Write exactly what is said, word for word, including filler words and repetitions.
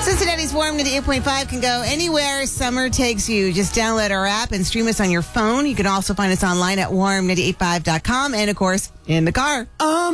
Cincinnati's Warm ninety-eight point five can go anywhere summer takes you. Just download our app and stream us on your phone. You can also find us online at warm nine eight five dot com and, of course, in the car. Um.